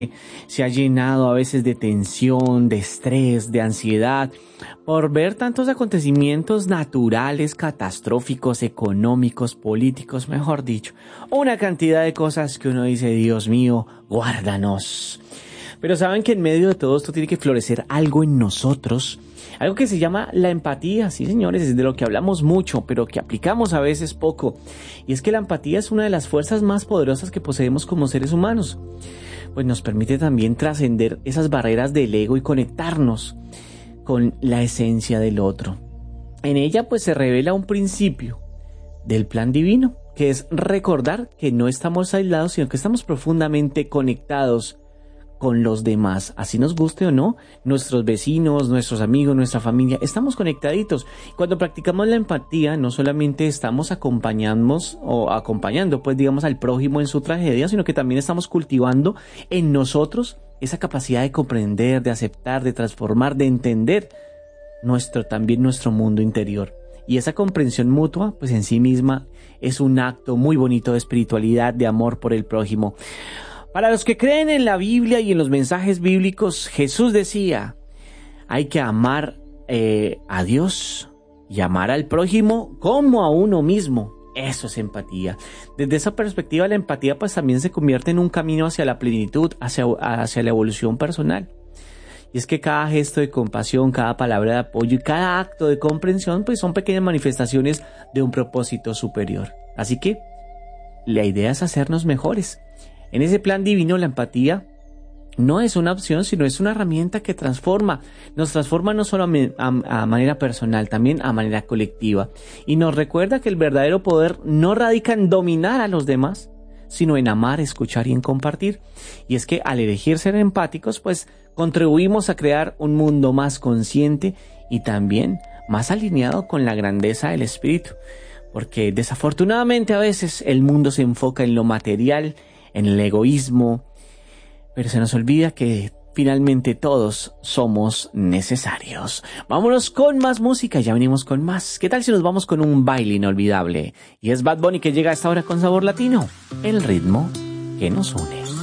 se ha llenado a veces de tensión, de estrés, de ansiedad, por ver tantos acontecimientos naturales, catastróficos, económicos, políticos, mejor dicho, una cantidad de cosas que uno dice, Dios mío, guárdanos. Pero saben que en medio de todo esto tiene que florecer algo en nosotros, algo que se llama la empatía. Sí, señores, es de lo que hablamos mucho, pero que aplicamos a veces poco. Y es que la empatía es una de las fuerzas más poderosas que poseemos como seres humanos. Pues nos permite también trascender esas barreras del ego y conectarnos con la esencia del otro. En ella pues se revela un principio del plan divino, que es recordar que no estamos aislados, sino que estamos profundamente conectados con los demás, así nos guste o no, nuestros vecinos, nuestros amigos, nuestra familia, estamos conectaditos. Cuando practicamos la empatía, no solamente estamos acompañando, pues digamos, al prójimo en su tragedia, sino que también estamos cultivando en nosotros esa capacidad de comprender, de aceptar, de transformar, de entender también nuestro mundo interior. Y esa comprensión mutua, pues en sí misma, es un acto muy bonito de espiritualidad, de amor por el prójimo. Para los que creen en la Biblia y en los mensajes bíblicos, Jesús decía, hay que amar a Dios y amar al prójimo como a uno mismo. Eso es empatía. Desde esa perspectiva, la empatía pues también se convierte en un camino hacia la plenitud, hacia la evolución personal. Y es que cada gesto de compasión, cada palabra de apoyo y cada acto de comprensión pues son pequeñas manifestaciones de un propósito superior. Así que la idea es hacernos mejores. En ese plan divino, la empatía no es una opción, sino es una herramienta que nos transforma no solo a manera personal, también a manera colectiva. Y nos recuerda que el verdadero poder no radica en dominar a los demás, sino en amar, escuchar y en compartir. Y es que al elegir ser empáticos, pues contribuimos a crear un mundo más consciente y también más alineado con la grandeza del espíritu. Porque desafortunadamente a veces el mundo se enfoca en lo material, en el egoísmo, pero se nos olvida que finalmente todos somos necesarios. Vámonos con más música, ya venimos con más. ¿Qué tal si nos vamos con un baile inolvidable? Y es Bad Bunny que llega a esta hora con sabor latino, el ritmo que nos une.